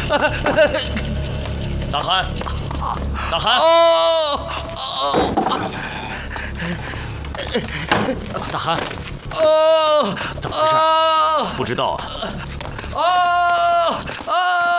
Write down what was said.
大汗，大汗！大汗！怎么回事？不知道啊。